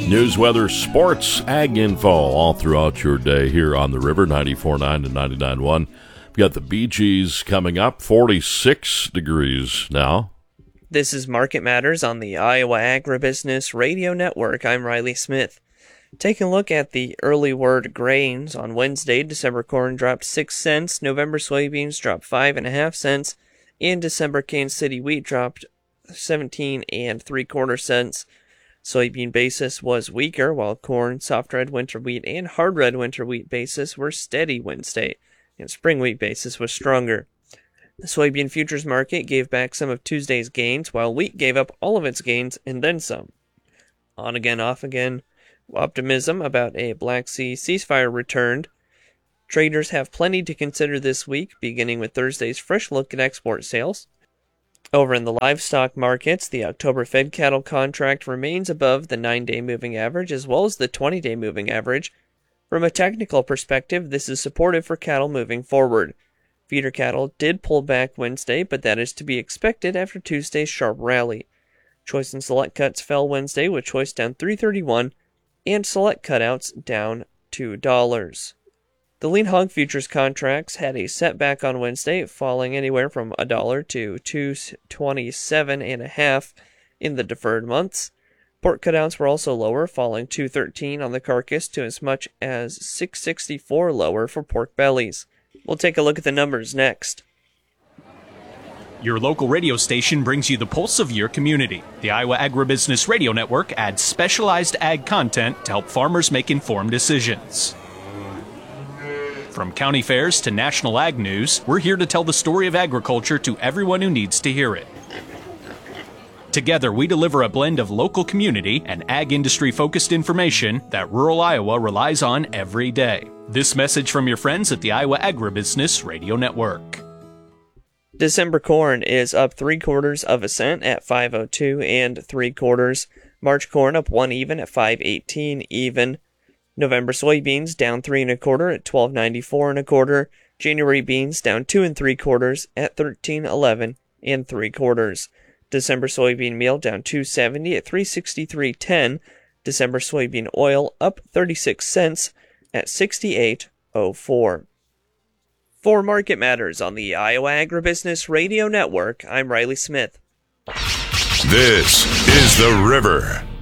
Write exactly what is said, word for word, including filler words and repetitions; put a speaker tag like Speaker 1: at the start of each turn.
Speaker 1: News, weather, sports, ag info all throughout your day here on the River, ninety-four point nine and ninety-nine point one. We've got the Bee Gees coming up, forty-six degrees now.
Speaker 2: This is Market Matters on the Iowa Agribusiness Radio Network. I'm Riley Smith. Taking a look at the early word grains on Wednesday, December corn dropped six cents, November soybeans dropped five and a half cents, and December Kansas City wheat dropped seventeen and three quarter cents. Soybean basis was weaker, while corn, soft red winter wheat, and hard red winter wheat basis were steady Wednesday, and spring wheat basis was stronger. The soybean futures market gave back some of Tuesday's gains, while wheat gave up all of its gains and then some. On again, off again. Optimism about a Black Sea ceasefire returned. Traders have plenty to consider this week, beginning with Thursday's fresh look at export sales. Over in the livestock markets, the October fed cattle contract remains above the nine-day moving average as well as the twenty-day moving average. From a technical perspective, this is supportive for cattle moving forward. Feeder cattle did pull back Wednesday, but that is to be expected after Tuesday's sharp rally. Choice and select cuts fell Wednesday, with choice down three thirty-one and select cutouts down two dollars. The lean hog futures contracts had a setback on Wednesday, falling anywhere from a dollar to two twenty-seven and a half in the deferred months. Pork cutouts were also lower, falling two thirteen on the carcass to as much as six sixty-four lower for pork bellies. We'll take a look at the numbers next.
Speaker 3: Your local radio station brings you the pulse of your community. The Iowa Agribusiness Radio Network adds specialized ag content to help farmers make informed decisions. From county fairs to national ag news, we're here to tell the story of agriculture to everyone who needs to hear it. Together, we deliver a blend of local community and ag industry-focused information that rural Iowa relies on every day. This message from your friends at the Iowa Agribusiness Radio Network.
Speaker 2: December corn is up three quarters of a cent at five oh two and three quarters. March corn up one even at five eighteen even. November soybeans down three and a quarter at twelve ninety-four and a quarter. January beans down two and three quarters at thirteen eleven and three quarters. December soybean meal down two seventy at three sixty-three ten. December soybean oil up thirty-six cents at sixty-eight oh four. For Market Matters on the Iowa Agribusiness Radio Network, I'm Riley Smith.
Speaker 4: This is The River.